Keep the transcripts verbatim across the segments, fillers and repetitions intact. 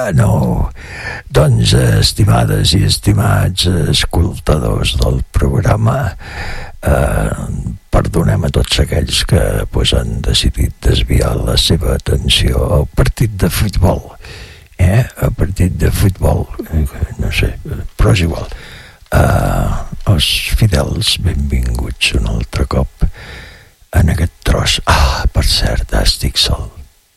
Bueno, doncs, estimades i estimats escoltadors del programa, eh, perdonem a tots aquells que pues, han decidit desviar la seva atenció al partit de futbol. Eh? El partit de futbol, no sé, però és igual. Eh, els fidels, benvinguts un altre cop en aquest tros. Ah, per cert, estic sol.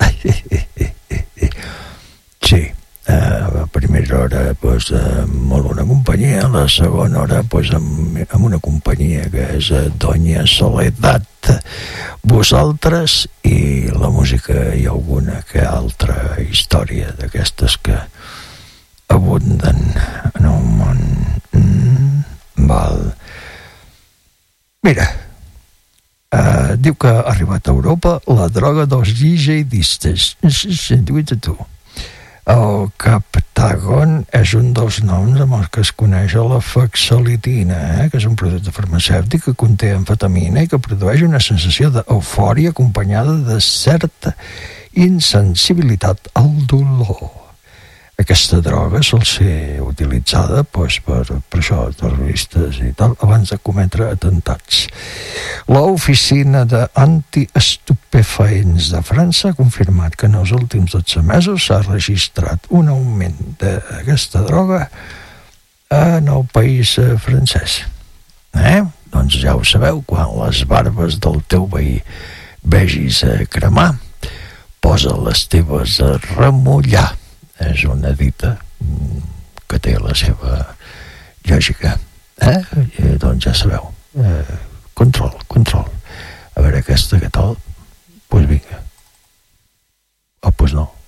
Sí, eh, a primera hora pues, eh, molt bona companyia, a la segona hora pues, amb, amb una companyia que és eh, Doña Soledad, vosaltres, i la música i alguna que altra història d'aquestes que abunden en el món. Mm, val. Mira, eh, diu que ha arribat a Europa la droga dels jihadistes. Sentuit a tu. El Captagon és un dels noms amb els que es coneix la fexalitina, eh? que és un producte farmacèutic que conté amfetamina i que produeix una sensació d'eufòria acompanyada de certa insensibilitat al dolor. Aquesta droga sol ser utilitzada pues, per, per això, terroristes i tal, abans de cometre atentats. L'Oficina d'Antiestupefaents de França ha confirmat que en els últims dotze mesos s'ha registrat un augment d'aquesta droga en el país francès. Eh? Doncs ja ho sabeu, quan les barbes del teu veí vegis a cremar, posa les teves a remullar. És una dita que té la seva lògica. Eh? I, doncs ja sabeu. Eh, control, control. A veure aquesta, què tal? Doncs pues vinga. Oh, doncs pues no.